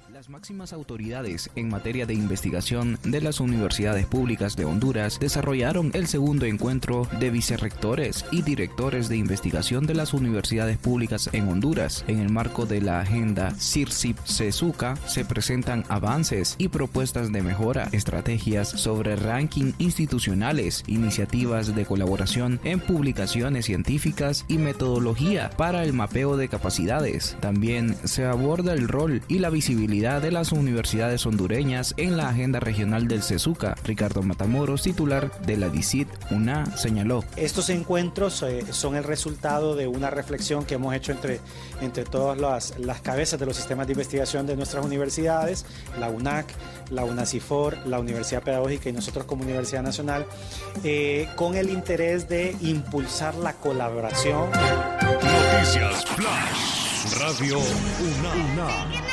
Las máximas autoridades en materia de investigación de las universidades públicas de Honduras desarrollaron el segundo encuentro de vicerrectores y directores de investigación de las universidades públicas en Honduras. En el marco de la agenda CIRCIP-CESUCA se presentan avances y propuestas de mejora, estrategias sobre ranking institucionales, iniciativas de colaboración en publicaciones científicas y metodología para el mapeo de capacidades. También se aborda el rol y la visibilidad de las universidades hondureñas en la agenda regional del CESUCA. Ricardo Matamoros, titular de la DICIT-UNA, señaló: estos encuentros son el resultado de una reflexión que hemos hecho entre todas las cabezas de los sistemas de investigación de nuestras universidades, la UNAC, la UNACIFOR, la Universidad Pedagógica y nosotros como Universidad Nacional, con el interés de impulsar la colaboración. Noticias Flash, Radio UNA.